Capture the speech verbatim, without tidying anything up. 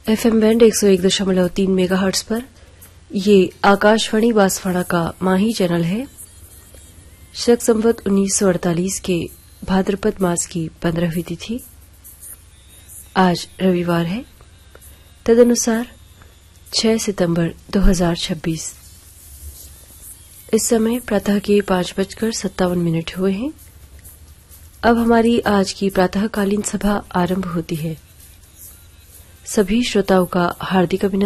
FM band एक सौ एक दशमलव तीन मेगाहर्ट्ज पर ये आकाशवाणी बांसवाड़ा का माही चैनल है। शक संवत उन्नीस सौ अड़तालीस के भाद्रपद मास की पंद्रहवीं तिथि आज रविवार है। तदनुसार छह सितंबर दो हजार छब्बीस। इस समय प्रातः के पांच बजकर सत्तावन मिनट हुए हैं। अब हमारी आज की प्रातःकालीन सभा आरंभ होती है। सभी श्रोताओं का हार्दिक अभिनंदन।